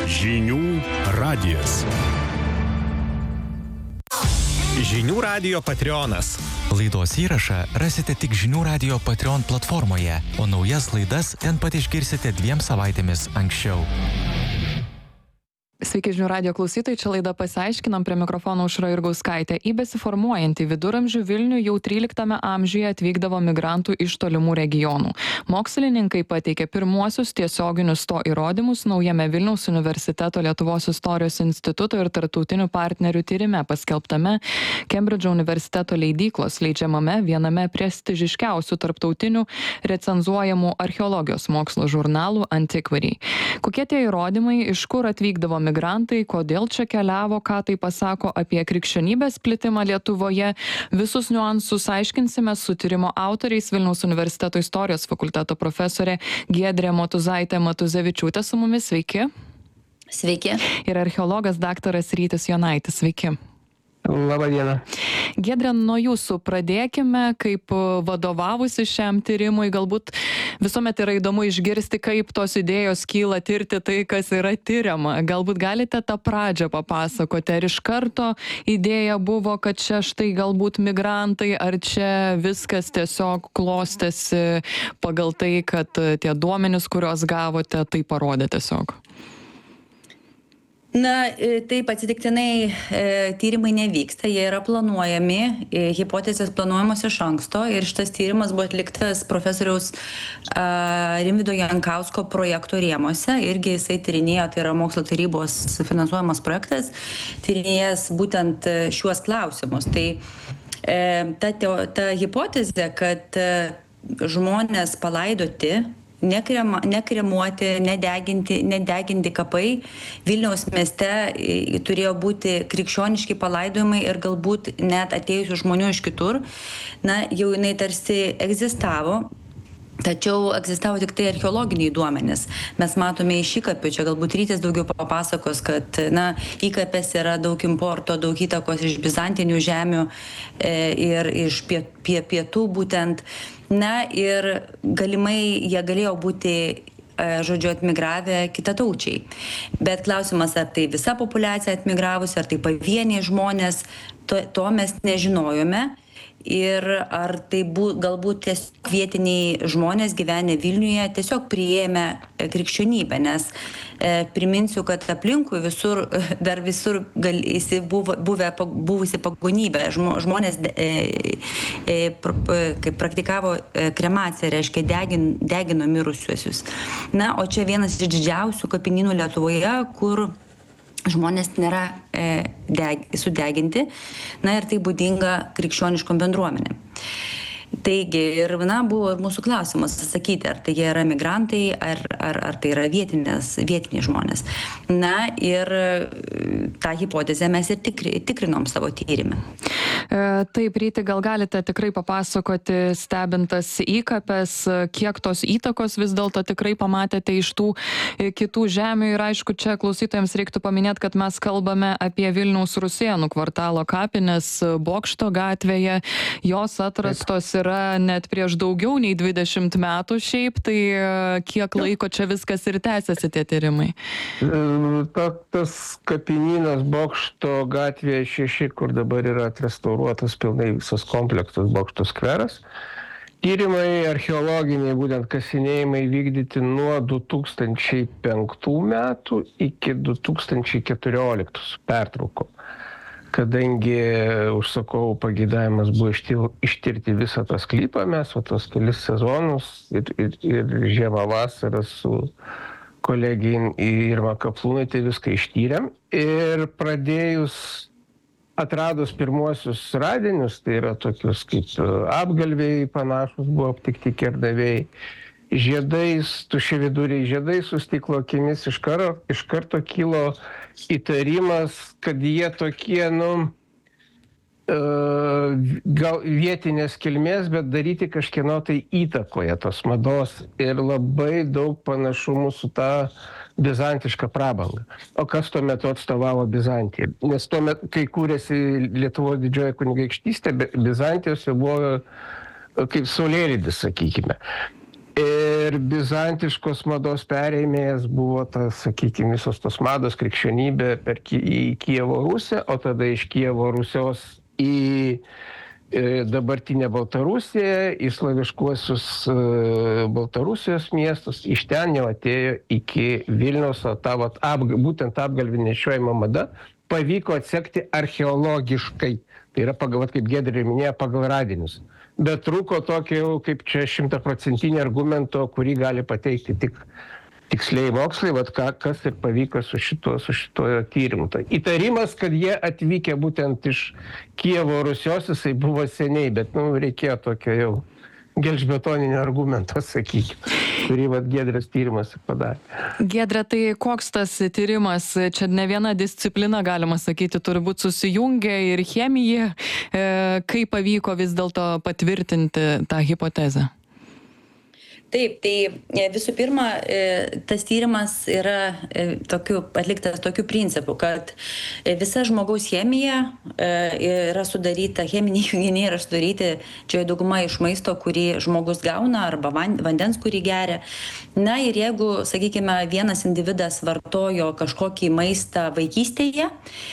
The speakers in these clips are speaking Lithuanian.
Žinių radijas. Žinių radijo Patreonas. Laidos įrašą rasite tik Žinių radijo Patreon platformoje, o naujas laidas ten pat išgirsite 2 savaitėmis anksčiau. Sveiki žinių radijo klausytojai, čia laida Pasiaiškinam, prie mikrofono Aušra Jurgauskaitė. Į besiformuojantį viduramžių Vilnių jau 13 amžiuje atvykdavo migrantų iš tolimų regionų. Mokslininkai pateikė pirmuosius tiesioginius to įrodymus naujame Vilniaus universiteto Lietuvos istorijos instituto ir tarptautinių partnerių tyrime paskelbtame Kembridžo universiteto leidyklos leidžiamame viename prestižiškiausių tarptautinių recenzuojamų archeologijos mokslo žurnalų Antiquary. Kokie tie įrodymai, iš kur atvykdavo migrantai, kodėl čia keliavo, ką tai pasako apie krikščionybės plitimą Lietuvoje. Visus niuansus aiškinsime su tyrimo autoriais Vilniaus universiteto istorijos fakulteto profesorė Giedrė Motuzaitė Matuzevičiūtė su mumis. Sveiki. Sveiki. Ir archeologas daktaras Rytis Jonaitis. Sveiki. Labą dieną. Giedrė, nuo jūsų pradėkime, kaip vadovavusi šiam tyrimui. Galbūt visuomet yra įdomu išgirsti, kaip tos idėjos kyla tirti tai, kas yra tyriama. Galbūt galite tą pradžią papasakoti, ar iš karto idėja buvo, kad čia štai galbūt migrantai, ar čia viskas tiesiog klostėsi pagal tai, kad tie duomenys, kuriuos gavote, tai parodė tiesiog? Na, taip atsitiktinai tyrimai nevyksta, jie yra planuojami, hipotezės planuojamos iš anksto ir šitas tyrimas buvo atliktas profesoriaus Rimvydo Jankausko projekto rėmuose. Irgi jisai tyrinėjo, tai yra mokslo tarybos finansuojamas projektas, tyrinėjęs būtent šiuos klausimus. Tai ta hipotezė, kad žmonės palaidoti, nekremuoti, nedeginti kapai Vilniaus mieste turėjo būti krikščioniški palaidojimai ir galbūt net atėjusių žmonių iš kitur. Na, jau jinai tarsi egzistavo. Tačiau egzistavo tik tai archeologiniai duomenys. Mes matome iš įkapių, čia galbūt Rytis daugiau papasakos, kad įkapės yra daug importo, daug įtakos iš bizantinių žemių ir iš pietų būtent. Na ir galimai jie galėjo būti, žodžiu, atmigravę kitataučiai. Bet klausimas, ar tai visa populiacija atmigravusi, ar tai pavieniai žmonės, to mes nežinojome. Ir ar tai galbūt tiesiog vietiniai žmonės gyvenę Vilniuje tiesiog priėmė krikščionybę, nes priminsiu, kad aplinkui visur buvusi pagonybė. Žmonės kaip praktikavo kremaciją, reiškia degino mirusiuosius. Na, o čia vienas iš didžiausių kapinynų Lietuvoje, kur žmonės nėra sudeginti, na ir tai būdinga krikščioniškom bendruomenėm. Taigi, ir buvo mūsų klausimas atsakyti, ar tai jie yra migrantai, ar tai yra vietiniai žmonės. Na ir tą hipotezę mes ir tikrinom savo tyrime. Taip, Ryti, gal galite tikrai papasakoti, stebintas įkapės, kiek tos įtakos vis dėlto tikrai pamatėte iš tų kitų žemių. Ir aišku, čia klausytojams reiktų paminėti, kad mes kalbame apie Vilniaus Rusėnų kvartalo kapines Bokšto gatvėje. Jos atrastos yra net prieš daugiau nei 20 metų šiaip, tai kiek laiko čia viskas ir tęsiasi tie tyrimai? Tas kapinynas Bokšto gatvėje 6, kur dabar yra atrestauruotas pilnai visas kompleksas Bokšto skveras. Tyrimai archeologiniai, būtent kasinėjimai vykdyti nuo 2005 metų iki 2014 pertrauko. Kadangi užsakovų pageidavimas buvo ištirti visą tą sklypą, mes tos kelis sezonus ir žiemą vasarą su kolegija Irma Kaplūnaitė viską ištyrėm. Ir atradus pirmuosius radinius, tai yra tokius kaip apgalviai panašus buvo aptikti kernavėjai, žiedais, tuščiaviduriai žiedai su stiklo akimis, iš karto kilo įtarimas, kad jie tokie, gal vietinės kilmės, bet daryti kažkieno tai įtakoje tos mados ir labai daug panašumų su ta bizantiška prabanga. O kas tuo metu atstovavo Bizantiją? Nes tuo metu, kai kūrėsi Lietuvos didžioji kunigaikštystė, Bizantijos jau buvo kaip saulėlydis, sakykime. Ir bizantiškos mados perėmėjas buvo tas, sakykime, visos tos mados krikščionybė į Kijevo Rusiją, o tada iš Kijevo Rusijos į dabartinę Baltarusiją, į slaviškuosius Baltarusijos miestus. Iš ten jau atėjo iki Vilniaus, o ta būtent apgalvių nešiojimo mada pavyko atsekti archeologiškai. Tai yra pagal, kaip Giedrė minėjo, pagal radinius. Bet trūko tokio jau kaip čia 100% argumento, kurį gali pateikti tik tiksliai mokslai, kas ir pavyko su šituo tyrimu. Tai įtarimas, kad jie atvykę būtent iš Kijevo Rusijos, jisai buvo seniai, bet reikėjo tokio jau gelžbetoninio argumento, sakykime, kurį Giedrės tyrimas padarė. Giedrė, tai koks tas tyrimas? Čia ne viena disciplina, galima sakyti, turbūt susijungia ir chemija. Kaip pavyko vis dėlto patvirtinti tą hipotezę? Taip, tai visų pirma, tas tyrimas yra atliktas tokiu principu, kad visa žmogaus chemija yra sudaryta, cheminiai junginiai yra sudaryti, čia dauguma iš maisto, kurį žmogus gauna, arba vandens, kurį geria. Na ir jeigu, sakykime, vienas individas vartojo kažkokį maistą vaikystėje,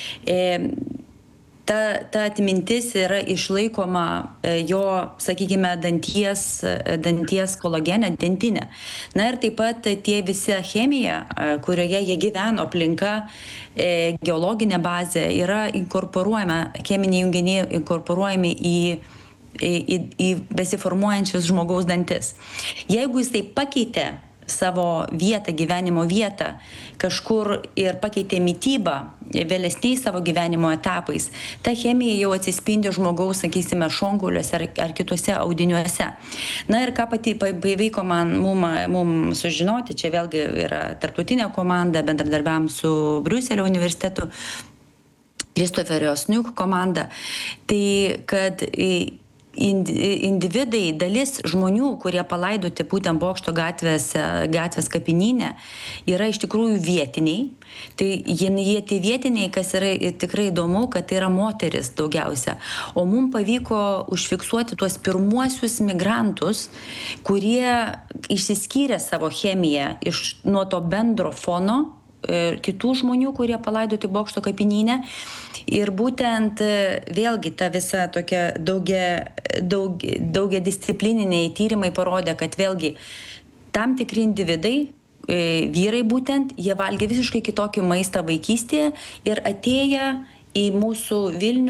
ta atmintis yra išlaikoma jo, sakykime, danties kolagene, dentinė. Na ir taip pat tie visa chemija, kurioje jie gyveno, aplinka, geologinė bazė, yra inkorporuojama, cheminiai junginiai inkorporuojami į besiformuojančius žmogaus dantis. Jeigu jis tai pakeitė savo vietą, gyvenimo vietą kažkur ir pakeitė mitybą vėlesniais savo gyvenimo etapais, ta chemija jau atsispindi žmogaus, sakysime, šonkauliuose ar kituose audiniuose. Na ir ką pavyko mum sužinoti, čia vėlgi yra tarptautinė komanda, bendradarbiavom su Briuselio universitetu, Kristoferio Sniuk komanda, tai kad individai, dalis žmonių, kurie palaidoti būtent Bokšto gatvės kapinyne, yra iš tikrųjų vietiniai. Tai jie tie vietiniai, kas yra tikrai įdomu, kad tai yra moteris daugiausia. O mums pavyko užfiksuoti tuos pirmuosius migrantus, kurie išsiskyrė savo chemiją nuo to bendro fono kitų žmonių, kurie palaidoti Bokšto kapinyne. Ir būtent vėlgi ta visa tokia daugia disciplininiai tyrimai parodė, kad vėlgi tam tikri individai, vyrai būtent, jie valgė visiškai kitokį maistą vaikystėje ir atėję į mūsų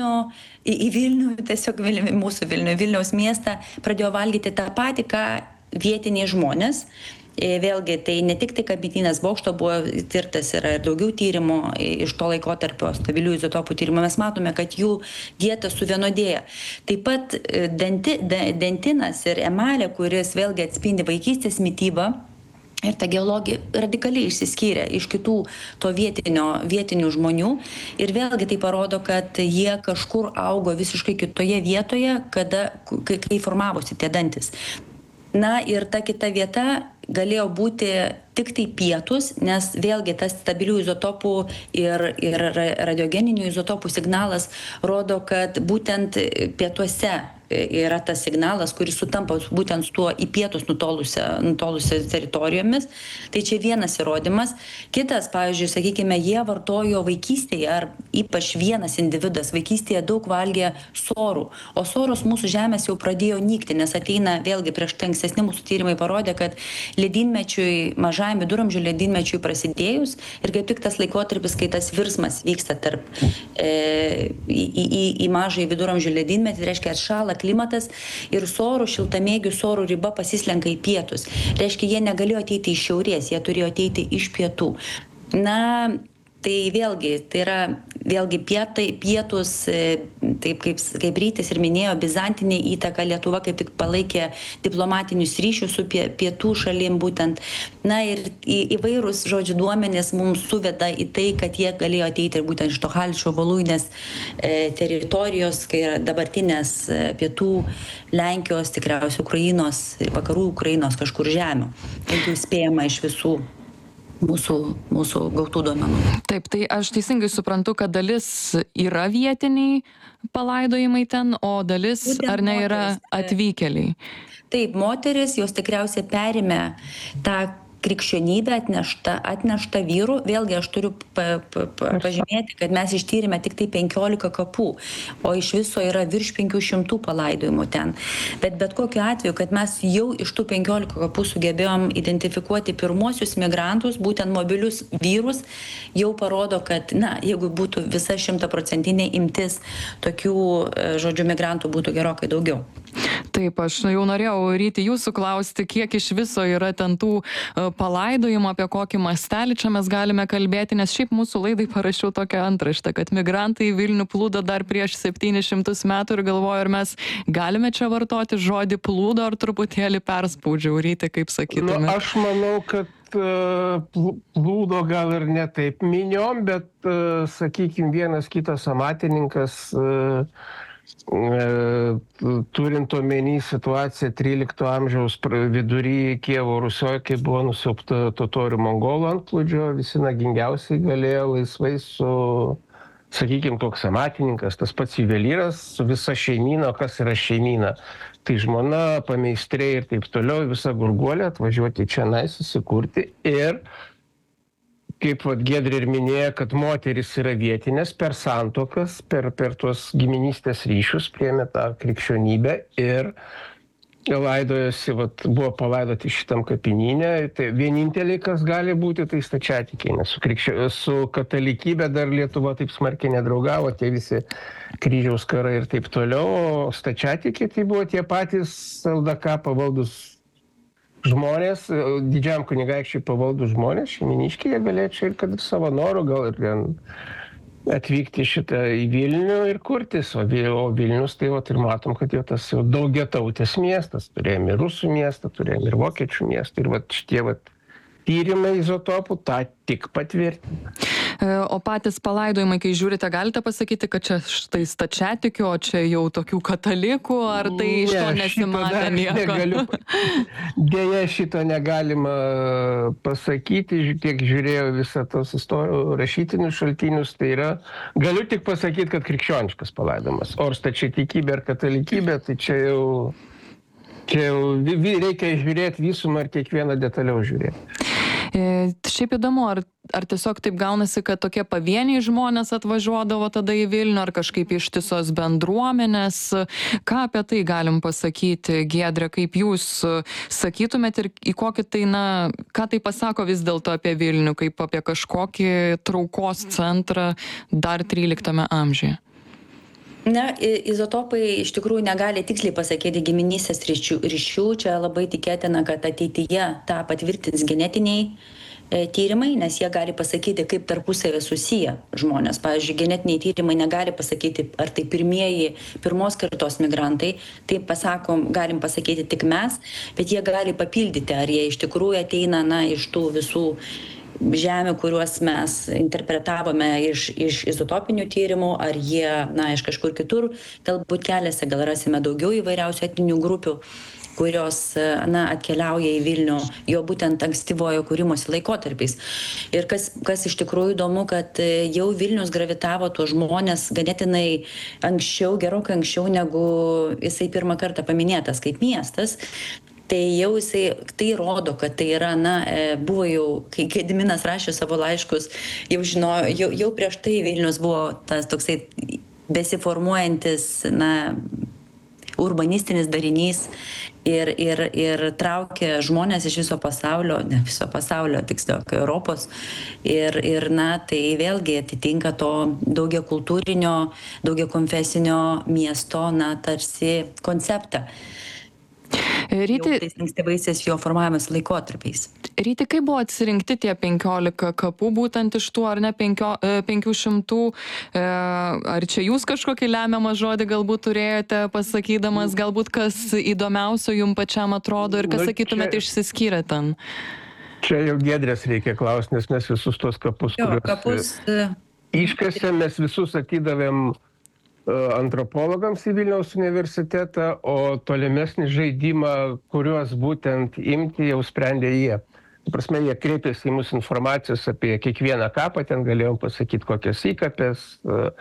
Vilniaus miestą pradėjo valgyti tą patį, ką vietiniai žmonės. Vėlgi, tai ne tik tai kapinynas Bokšto buvo tirtas, yra ir daugiau tyrimų iš to laikotarpio, stabilių izotopų tyrimų. Mes matome, kad jų dieta suvienodėja. Taip pat dentinas ir emalė, kuris vėlgi atspindi vaikystės mitybą, ir ta geologija radikaliai išsiskyrė iš kitų to vietinių žmonių. Ir vėlgi tai parodo, kad jie kažkur augo visiškai kitoje vietoje, kai formavosi tie dantis. Na ir ta kita vieta galėjo būti tik tai pietus, nes vėlgi tas stabilių izotopų ir radiogeninių izotopų signalas rodo, kad būtent pietuose yra tas signalas, kuris sutampa būtent su tuo į pietus nutolusiais teritorijomis. Tai čia vienas įrodymas. Kitas, pavyzdžiui, sakykime, jie vartojo vaikystėje, ar ypač vienas individas vaikystėje daug valgė sorų. O soros mūsų žemės jau pradėjo nykti, nes ateina, vėlgi prieš tai ankstesni mūsų tyrimai parodė, kad ledynmečiui, mažajam viduramžių ledynmečiui prasidėjus ir kaip tik tas laikotarpis, kai tas virsmas vyksta į mažąjį viduramžių ledynmetį, tai reiškia atšąla klimatas ir šiltamėgių sorų riba pasislenka į pietus. Reiškia, jie negalėjo ateiti iš šiaurės, jie turėjo ateiti iš pietų. Na, tai vėlgi, pietus, taip kaip Rytis ir minėjo, bizantinė įtaka, Lietuva kaip tik palaikė diplomatinius ryšius su pietų šalim būtent. Na ir įvairūs, žodžiu, duomenys mums suveda į tai, kad jie galėjo ateiti ir būtent iš to Haličo Voluinės teritorijos, kai yra dabartinės pietų Lenkijos, tikriausiai Ukrainos, vakarų Ukrainos kažkur žemių. Tai spėjama iš visų mūsų gautų duomenų. Taip, tai aš teisingai suprantu, kad dalis yra vietiniai palaidojimai ten, o dalis būtent ar ne yra atvykėliai? Taip, moteris, jos tikriausiai perėmė tą krikščionybę atneštą vyrų. Vėlgi aš turiu pažymėti, kad mes ištyrėme tik tai 15 kapų, o iš viso yra virš 500 palaidojimų ten. Bet kokiu atveju, kad mes jau iš tų 15 kapų sugebėjom identifikuoti pirmuosius migrantus, būtent mobilius vyrus, jau parodo, kad, jeigu būtų visa 100% imtis tokių, migrantų būtų gerokai daugiau. Taip, aš jau norėjau, Ryti, jūsų klausti, kiek iš viso yra ten tų palaidojimų, apie kokį mastelį čia mes galime kalbėti, nes šiaip mūsų laidai parašiau tokią antraštę, kad migrantai į Vilnių plūdo dar prieš 700 metų ir galvoju, ar mes galime čia vartoti žodį plūdo, ar truputėlį perspaudžiau, Ryti, kaip sakytume. Aš manau, kad plūdo gal ir ne taip miniom, bet, sakykime, vienas kitas amatininkas turint omeny situaciją 13 amžiaus vidury Kijevo Rusioje, kai buvo nusiaubta totorių mongolų antplūdžio, visi nagingiausiai galėjo laisvai su, sakykime, toks amatininkas, tas pats juvelyras, su visa šeimyna, kas yra šeimyna. Tai žmona, pameistrė ir taip toliau, visa gurguolė atvažiuoti čia susikurti ir kaip Giedrė ir minėjo, kad moteris yra vietinės per santuokas, per tuos giminystės ryšius priėmė tą krikščionybę ir laidojosi, buvo palaidoti šitam kapinyne. Tai vieninteliai, kas gali būti, tai stačiatikiai, nes su katalikybė dar Lietuva taip smarkiai nedraugavo, tie visi kryžiaus karai ir taip toliau, o stačiatikiai tai buvo tie patys LDK pavaldus žmonės, didžiam kunigaikščiui pavaldų žmonės, šeiminiškiai, jie galėčiau ir kad savo norų gal ir atvykti į Vilnių ir kurtis, o Vilnius tai ir matom, kad jau tas jau daugiatautis miestas, turėjom ir rusų miestą, turėjom ir vokiečių miestą ir šitie tyrimai izotopų tą tik patvirtina. O patys palaidojimai, kai žiūrite, galite pasakyti, kad čia štai stačiatikių, o čia jau tokių katalikų, ar tai iš to nesimatė nieko? Deja, šito negalima pasakyti, kiek žiūrėjau visą tos rašytinius šaltinius, tai yra, galiu tik pasakyti, kad krikščioniškas palaidojimas, o stačiatikybė ar katalikybė, tai čia jau reikia žiūrėti visumą ir kiekvieną detaliau žiūrėti. Šiaip įdomu, ar tiesiog taip gaunasi, kad tokie pavieniai žmonės atvažiuodavo tada į Vilnių, ar kažkaip ištisos bendruomenės. Ką apie tai galim pasakyti, Giedrė, kaip jūs sakytumėt ir į kokį tai, ką tai pasako vis dėlto apie Vilnių, kaip apie kažkokį traukos centrą dar 13 amžiuje? Izotopai iš tikrųjų negali tiksliai pasakyti giminystės ryšių. Čia labai tikėtina, kad ateityje tą patvirtins genetiniai tyrimai, nes jie gali pasakyti, kaip tarpusavį susiję žmonės. Pavyzdžiui, genetiniai tyrimai negali pasakyti, ar tai pirmos kartos migrantai. Tai galim pasakyti tik mes, bet jie gali papildyti, ar jie iš tikrųjų ateina iš tų visų žemių, kuriuos mes interpretavome iš izotopinių tyrimų, ar jie, iš kažkur kitur, galbūt keliasi, gal rasime daugiau įvairiausių etninių grupių, kurios, atkeliauja į Vilnių jo būtent ankstyvojo kūrimosi laikotarpiais. Ir kas iš tikrųjų įdomu, kad jau Vilnius gravitavo tuos žmonės ganėtinai anksčiau, gerokai anksčiau, negu jisai pirmą kartą paminėtas kaip miestas. Tai jau tai rodo, kad tai yra, buvo jau, kai Gediminas rašė savo laiškus, jau prieš tai Vilnius buvo tas toksai besiformuojantis, urbanistinis darinys ir traukė žmonės iš viso pasaulio, ne viso pasaulio, tiksliau, Europos. Ir tai vėlgi atitinka to daugiakultūrinio, daugiakonfesinio miesto, tarsi konceptą. Ryti, jau tais ankstyvaisiais jo formavimas laikotarpiais. Ryti, kaip buvo atsirinkti tie 15 kapų, būtent iš tų, ar ne 500? Ar čia jūs kažkokį lemiamą žodį galbūt turėjote pasakydamas, galbūt kas įdomiausio jums pačiam atrodo ir kas sakytumėte išsiskyrė ten? Čia jau Giedrės reikia klausti, nes mes visus tos kapus, kuriuos iškasėm, mes visus atidavėm antropologams į Vilniaus universitetą, o tolimesnį žaidimą, kuriuos būtent imti, jau sprendė jie. Prasme, jie kreipėsi į mūsų informacijos apie kiekvieną kapą, ten galėjom pasakyti, kokios įkapės,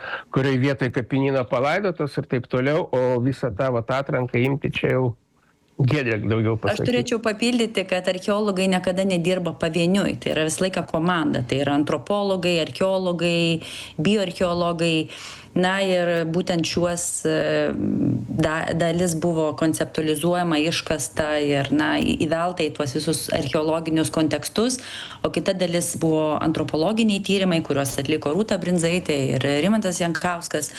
kurioje vietoje kapinyno palaidotos ir taip toliau, o visą tą atranką imti čia jau Giedrė daugiau Aš pasakyti. turėčiau papildyti, kad archeologai niekada nedirba pavieniui, tai yra visą laiką komanda, tai yra antropologai, archeologai, bioarcheologai. Na ir būtent šiuos dalis buvo konceptualizuojama, iškasta ir įvelta į tuos visus archeologinius kontekstus, o kita dalis buvo antropologiniai tyrimai, kuriuos atliko Rūta Brindzaitė ir Rimantas Jankauskas.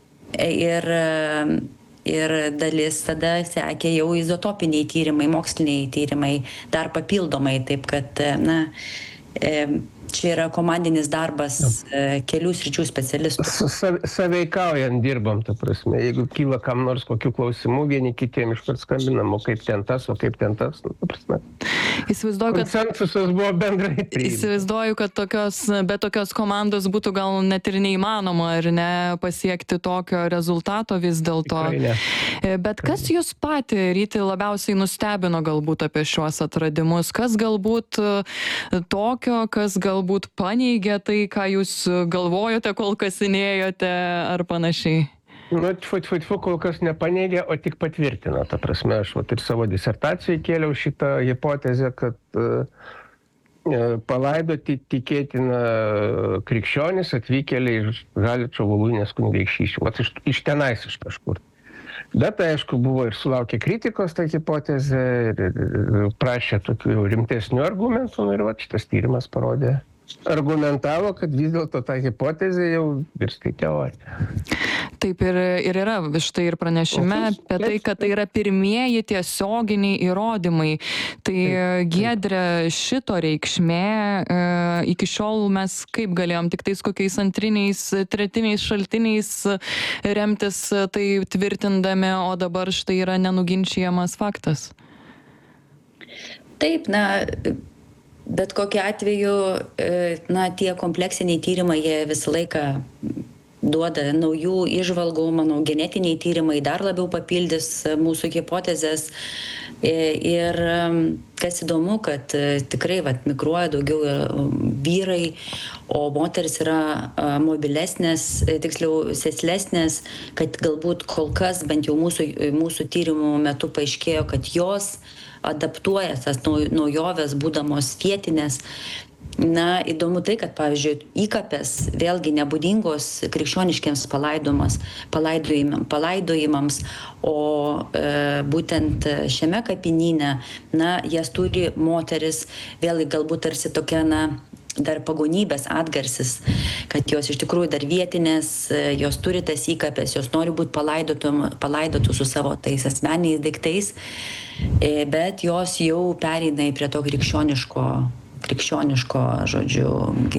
Ir dalis tada sekė jau izotopiniai tyrimai, moksliniai tyrimai, dar papildomai, taip kad, čia yra komandinis darbas kelių sričių specialistų. Saveikaujant dirbam, ta prasme, jeigu kyla kam nors kokių klausimų, vieni kitiem iškart skambinam, o kaip ten tas, ta prasme. Konsensusas buvo bendrai priimtas. Įsivaizduoju, kad be tokios komandos būtų gal net ir neįmanoma, ar ne, pasiekti tokio rezultato vis dėlto. Bet kas jūs patį, Ryti, labiausiai nustebino galbūt apie šiuos atradimus? Kas galbūt tokio, kas galbūt paneigė tai, ką jūs galvojote, kol kasinėjote ar panašiai? Kol kas nepaneigė, o tik patvirtino. Ta prasme, aš ir savo disertacijai kėliau šitą hipotezę, kad palaidoti tikėtina krikščionys atvykėliai iš Haličo Voluinės kunigaikštysčių. Iš tenais iš kažkur. Bet aišku, buvo ir sulaukė kritikos ta hipotezė ir prašė tokių rimtesnių argumentų. Ir šitas tyrimas parodė, argumentavo, kad vis dėlto ta hipotezė jau virsta į teoriją. Taip ir yra štai ir pranešime apie tai, kad tai yra pirmieji tiesioginiai įrodymai. Tai Giedre, šito reikšmė iki šiol mes kaip galėjom tik tais kokiais antriniais, tretiniais šaltiniais remtis tai tvirtindami, o dabar štai yra nenuginčijamas faktas. Taip, bet kokiu atveju, tie kompleksiniai tyrimai, jie visą laiką duoda naujų įžvalgų, manau, genetiniai tyrimai dar labiau papildys mūsų hipotezės. Ir kas įdomu, kad tikrai migruoja daugiau vyrai, o moteris yra mobilesnės, tiksliau sėslesnės, kad galbūt kol kas, bent jau mūsų tyrimų metu paaiškėjo, kad jos adaptuoja tas naujoves, būdamos vietinės. Įdomu tai, kad, pavyzdžiui, įkapės vėlgi nebūdingos krikščioniškiams palaidojimams, o būtent šiame kapinyne, jas turi moteris, vėlgi galbūt tarsi tokia, dar pagonybės atgarsis, kad jos iš tikrųjų dar vietinės, jos turi tas įkapės, jos nori būti palaidotų su savo tais asmeniniais daiktais, bet jos jau pereina prie to krikščioniško, žodžiu,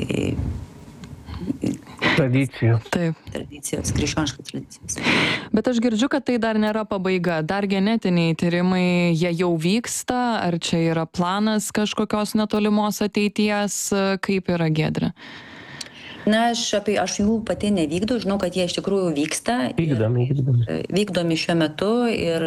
tradicijos. Taip. Tradicijos, krikščioniškos tradicijos. Bet aš girdžiu, kad tai dar nėra pabaiga. Dar genetiniai tyrimai, jie jau vyksta, ar čia yra planas kažkokios netolimos ateities, kaip yra, Giedre? Aš jų pati nevykdau, žinau, kad jie iš tikrųjų vyksta. Vykdomi šiuo metu ir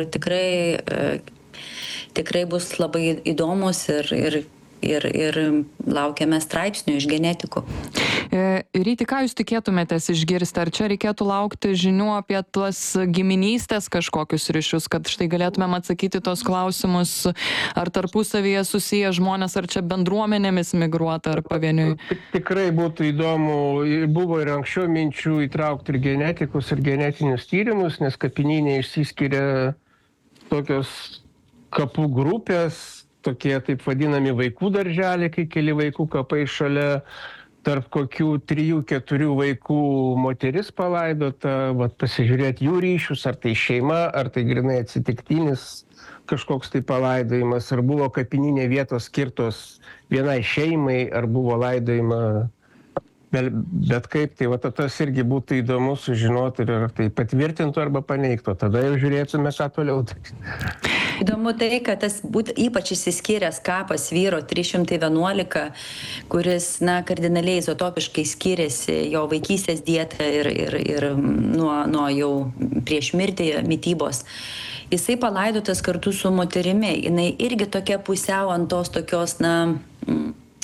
tikrai bus labai įdomus ir laukiame straipsnių iš genetikų. Ryti, ką jūs tikėtumėtės išgirsti? Ar čia reikėtų laukti žinių apie tuos giminystės kažkokius ryšius, kad štai galėtumėm atsakyti tos klausimus, ar tarpusavyje susiję žmonės, ar čia bendruomenėmis migruota, ar pavieniui? Tikrai būtų įdomu, buvo ir anksčiau minčių įtraukti ir genetikus, ir genetinius tyrimus, nes kapinyne išsiskiria tokios kapų grupės, tokie taip vadinami vaikų darželiai, kai keli vaikų kapai šalia, tarp kokių 3-4 vaikų moteris palaidota, pasižiūrėti jų ryšius, ar tai šeima, ar tai grinai atsitiktinis kažkoks tai palaidojimas, ar buvo kapinyne vietos skirtos vienai šeimai, ar buvo laidojima, bet kaip, tai tas irgi būtų įdomu sužinoti, ar tai patvirtintų arba paneigtų, tada jau žiūrėtume, ką toliau. Įdomu tai, kad tas ypač išsiskyręs kapas vyro 311, kuris, kardinaliai izotopiškai skiriasi jo vaikystės dieta ir nuo jau prieš mirtį mitybos. Jisai palaidotas kartu su moterimi. Jinai irgi tokia pusiau ant tos tokios,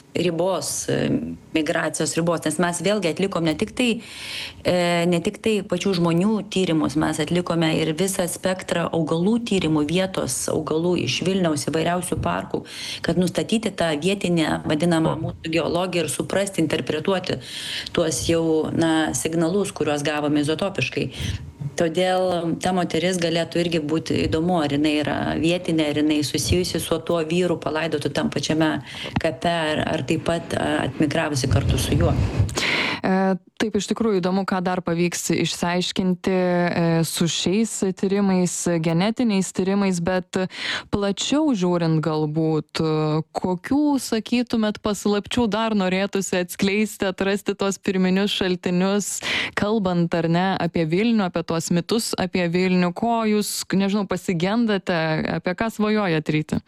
ribos, migracijos ribos, nes mes vėlgi atlikom ne tik tai pačių žmonių tyrimus, mes atlikome ir visą spektrą augalų tyrimų, vietos augalų iš Vilniaus įvairiausių parkų, kad nustatyti tą vietinę vadinamą mūsų geologiją ir suprasti, interpretuoti tuos jau signalus, kuriuos gavome izotopiškai. Todėl ta moteris galėtų irgi būti įdomu, ar jinai yra vietinė, ar jinai susijusi su tuo vyru palaidotu tam pačiame kape, ar taip pat atmigravusi kartu su juo. Taip, iš tikrųjų įdomu, ką dar pavyks išsiaiškinti su šiais tyrimais, genetiniais tyrimais, bet plačiau žiūrint galbūt, kokių, sakytumėt, paslapčių dar norėtųsi atskleisti, atrasti tos pirminius šaltinius, kalbant ar ne apie Vilnių, apie tuos mitus apie Vilnių, ko jūs, nežinau, pasigendate, apie ką svajojat Ryti?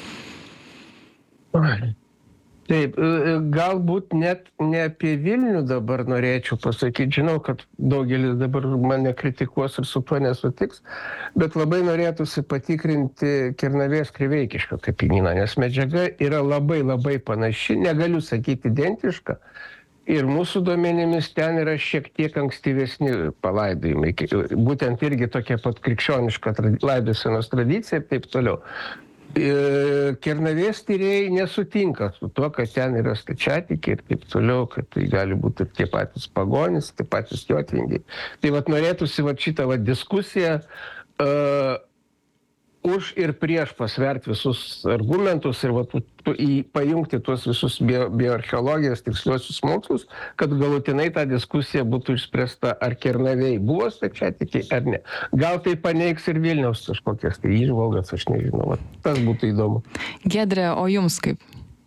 Taip, galbūt net ne apie Vilnių dabar norėčiau pasakyti. Žinau, kad daugelis dabar mane kritikuos ir su tuo nesutiks, bet labai norėtųsi patikrinti Kernavės Kriveikiškio kapinyną, nes medžiaga yra labai labai panaši, negaliu sakyti identiška. Ir mūsų duomenimis ten yra šiek tiek ankstyvesni palaidojimai, būtent irgi tokia pat krikščioniška laidosenos tradicija ir taip toliau. Kernavės tyrėjai nesutinka su tuo, kad ten yra stačiatikiai ir taip toliau, kad tai gali būti ir tie patys pagonys, tie patys jotvingiai. Tai norėtųsi šitą diskusiją už ir prieš pasverti visus argumentus ir pajungti tuos visus bioarcheologijos tiksliuosius mokslus, kad galutinai ta diskusija būtų išspręsta, ar Kernavėj buvo stačiatikiai ar ne. Gal tai paneigs ir Vilniaus kažkokias tai įžvalgas, aš nežinau. Tas būtų įdomu. Giedrė, o jums kaip?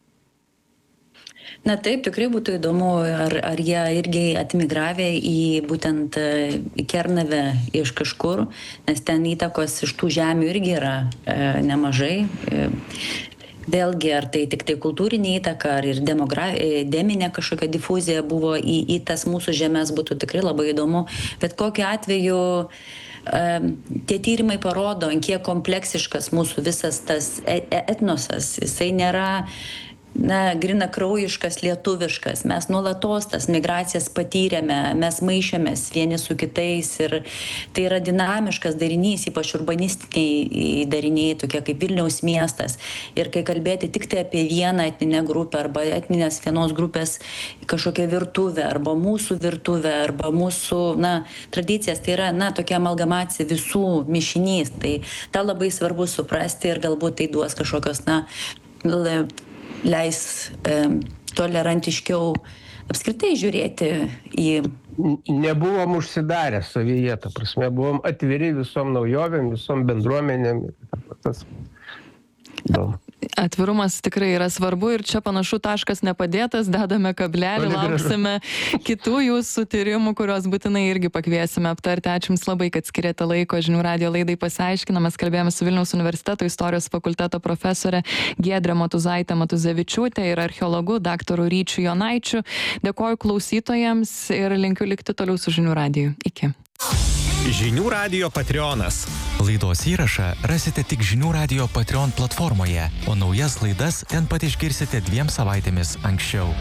Na taip, tikrai būtų įdomu, ar jie irgi atmigravę į būtent į Kernavę iš kažkur, nes ten įtakos iš tų žemių irgi yra nemažai. Vėlgi, ar tai tik tai kultūrinė įtaka, ar ir deminė kažkokia difuzija buvo į tas mūsų žemės, būtų tikrai labai įdomu. Bet kokiu atveju tie tyrimai parodo, kiek kompleksiškas mūsų visas tas etnosas. Jisai nėra grina kraujiškas, lietuviškas. Mes nuolatos tas migracijas patyrėme, mes maišėmės vieni su kitais ir tai yra dinamiškas darinys, ypač urbanistiniai dariniai, tokie kaip Vilniaus miestas. Ir kai kalbėti tik tai apie vieną etninę grupę arba etninės vienos grupės kažkokią virtuvę arba mūsų virtuvę arba mūsų tradicijas, tai yra tokia amalgamacija visų mišinys. Tai tą labai svarbu suprasti ir galbūt tai duos kažkokios leis tolerantiškiau apskritai žiūrėti į... Nebuvom užsidarę savyje, ta prasme, buvom atviri visom naujovėm, visom bendruomenėm. Tas... Atvirumas tikrai yra svarbu ir čia panašu taškas nepadėtas, dedame kablelį, lauksime kitų jūsų tyrimų, kuriuos būtinai irgi pakviesime aptarti. Ačiū Jums labai, kad skiriate laiko Žinių radijo laidai Pasiaiškiname. Kalbėjome su Vilniaus universiteto istorijos fakulteto profesorė Giedrė Matuzaitė Matuzevičiūtė ir archeologu daktaru Ryčiu Jonaičiu. Dėkoju klausytojams ir linkiu likti toliau su Žinių radiju. Iki. Žinių radijo Patreonas. Laidos įrašą rasite tik Žinių radijo Patreon platformoje, o naujas laidas ten pat išgirsite 2 savaitėmis anksčiau.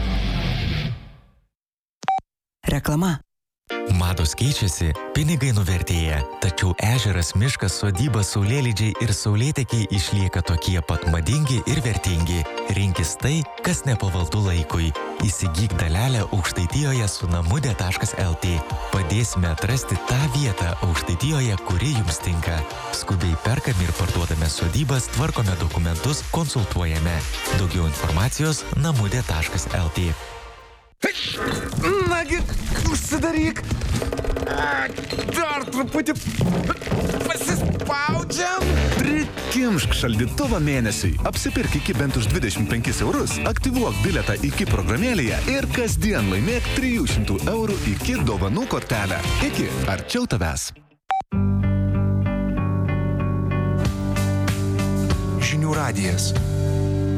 Reklama. Mados keičiasi, pinigai nuvertėja, tačiau ežeras, miškas, sodyba, saulėlydžiai ir saulėtekiai išlieka tokie pat madingi ir vertingi. Rinkis tai, kas nepavaldu laikui. Įsigyk dalelę Aukštaitijoje su namude.lt. Padėsime atrasti tą vietą Aukštaitijoje, kuri jums tinka. Skubiai perkame ir parduodame sodybas, tvarkome dokumentus, konsultuojame. Daugiau informacijos namude.lt. Nagi, užsidaryk. Dar truputį pasispaudžiam. Prikimšk šaldytuvą mėnesiui. Apsipirk iki bent už 25 eurus, aktyvuok bilietą iki programėlėje ir kasdien laimėk 300 eurų iki dovanų kortelę. Iki arčiau tavęs. Žinių radijas.